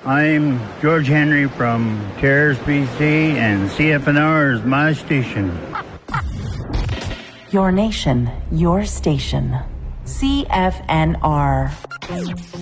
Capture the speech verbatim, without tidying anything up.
I'm George Henry from Terrace, B C, and C F N R is my station. Your nation, your station. C F N R.